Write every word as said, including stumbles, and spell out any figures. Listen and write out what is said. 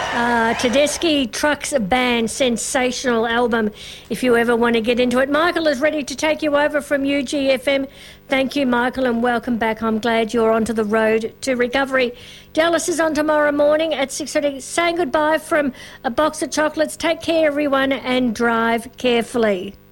Uh, Tedeschi Trucks Band, sensational album if you ever want to get into it. Michael is ready to take you over from U G F M. Thank you, Michael, and welcome back. I'm glad you're onto the road to recovery. Dallas is on tomorrow morning at six thirty. Saying goodbye from a box of chocolates. Take care, everyone, and drive carefully.